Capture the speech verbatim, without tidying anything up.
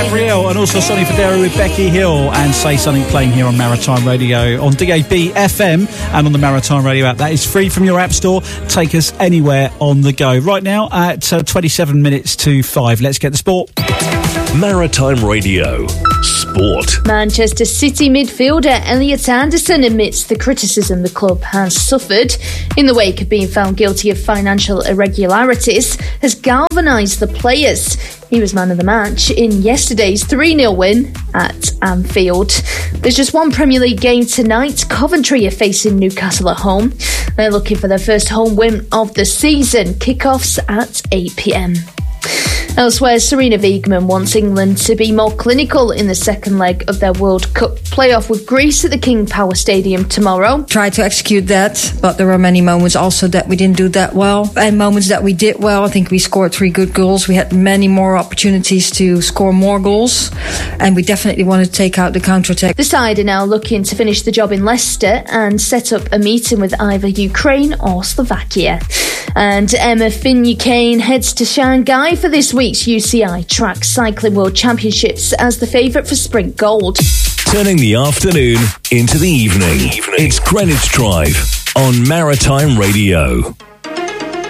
Gabrielle and also Sonny Fodera with Becky Hill and Say Something playing here on Maritime Radio on D A B F M and on the Maritime Radio app. That is free from your app store. Take us anywhere on the go. Right now at uh, twenty-seven minutes to five. Let's get the sport. Maritime Radio Sport. Manchester City midfielder Elliot Anderson admits the criticism the club has suffered in the wake of being found guilty of financial irregularities has galvanised the players. He was man of the match in yesterday's three nil win at Anfield. There's just one Premier League game tonight. Coventry are facing Newcastle at home. They're looking for their first home win of the season. Kickoffs at eight p.m. Elsewhere, Serena Wiegman wants England to be more clinical in the second leg of their World Cup playoff with Greece at the King Power Stadium tomorrow. Tried to execute that, but there were many moments also that we didn't do that well. And moments that we did well. I think we scored three good goals. We had many more opportunities to score more goals. And we definitely wanted to take out the counter-attack. The side are now looking to finish the job in Leicester and set up a meeting with either Ukraine or Slovakia. And Emma Finucane heads to Shanghai for this week's U C I Track Cycling World Championships as the favourite for sprint gold. Turning the afternoon into the evening. evening. It's Greenwich Drive on Maritime Radio.